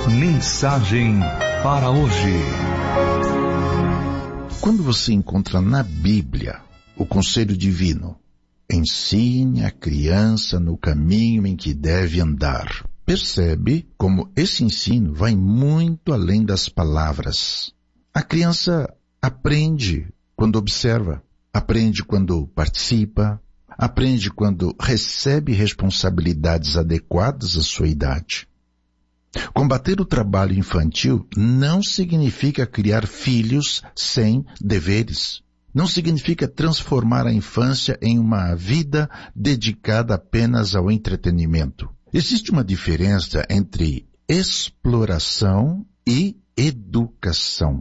Mensagem para hoje. Quando você encontra na Bíblia o conselho divino, ensine a criança no caminho em que deve andar, percebe como esse ensino vai muito além das palavras. A criança aprende quando observa, aprende quando participa, aprende quando recebe responsabilidades adequadas à sua idade. Combater o trabalho infantil não significa criar filhos sem deveres. Não significa transformar a infância em uma vida dedicada apenas ao entretenimento. Existe uma diferença entre exploração e educação.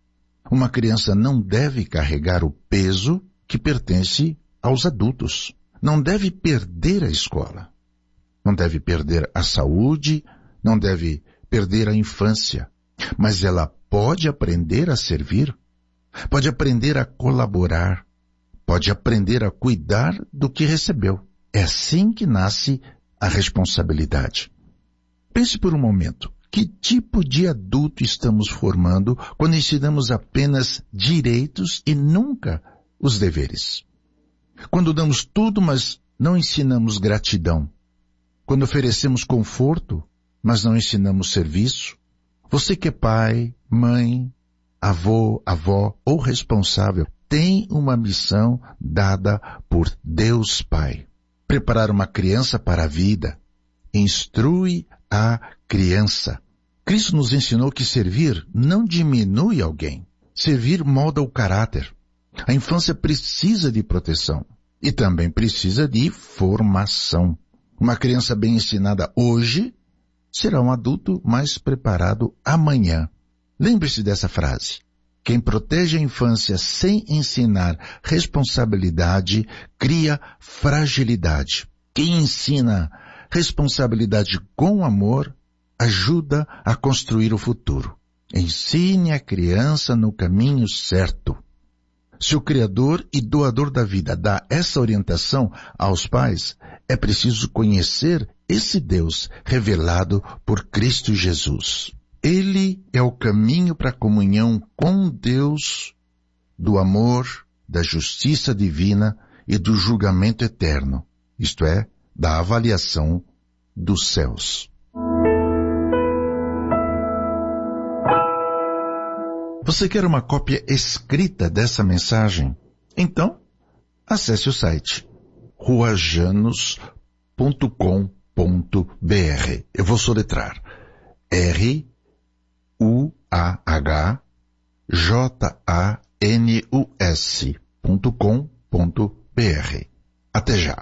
Uma criança não deve carregar o peso que pertence aos adultos. Não deve perder a escola. Não deve perder a saúde, não deve perder a infância, mas ela pode aprender a servir, pode aprender a colaborar, pode aprender a cuidar do que recebeu. É assim que nasce a responsabilidade. Pense por um momento, que tipo de adulto estamos formando quando ensinamos apenas direitos e nunca os deveres? Quando damos tudo, mas não ensinamos gratidão? Quando oferecemos conforto, mas não ensinamos serviço? Você que é pai, mãe, avô, avó ou responsável, tem uma missão dada por Deus Pai. Preparar uma criança para a vida. Instrui a criança. Cristo nos ensinou que servir não diminui alguém. Servir molda o caráter. A infância precisa de proteção e também precisa de formação. Uma criança bem ensinada hoje será um adulto mais preparado amanhã. Lembre-se dessa frase. Quem protege a infância sem ensinar responsabilidade, cria fragilidade. Quem ensina responsabilidade com amor, ajuda a construir o futuro. Ensine a criança no caminho certo. Se o Criador e doador da vida dá essa orientação aos pais, é preciso conhecer esse Deus revelado por Cristo Jesus. Ele é o caminho para a comunhão com Deus, do amor, da justiça divina e do julgamento eterno, isto é, da avaliação dos céus. Você quer uma cópia escrita dessa mensagem? Então, acesse o site ruajanus.com.br. Eu vou soletrar ruajanus.com.br. Até já.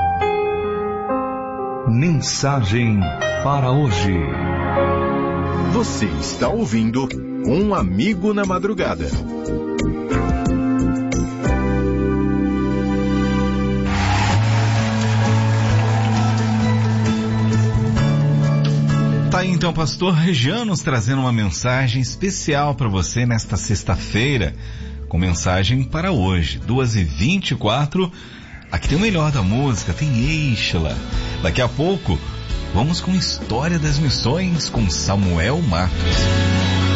Mensagem para hoje. Você está ouvindo Um Amigo na Madrugada. Tá aí então, pastor Regiano nos trazendo uma mensagem especial para você nesta sexta-feira, com mensagem para hoje, 2h24. Aqui tem o melhor da música, tem Eixa-la. Daqui a pouco, vamos com História das Missões com Samuel Matos.